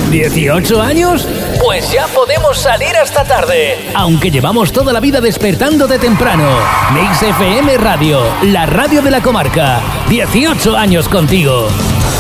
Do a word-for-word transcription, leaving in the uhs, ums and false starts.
¿dieciocho años? Pues ya podemos salir hasta tarde, aunque llevamos toda la vida despertando de temprano. Mix F M Radio, la radio de la comarca. dieciocho años contigo.